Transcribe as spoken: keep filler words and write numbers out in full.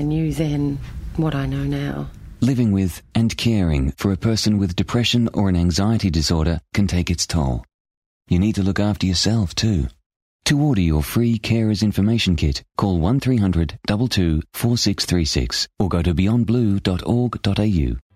knew then what I know now. Living with and caring for a person with depression or an anxiety disorder can take its toll. You need to look after yourself too. To order your free Carers Information Kit, call one three hundred, two two, four six three six or go to beyond blue dot org dot a u.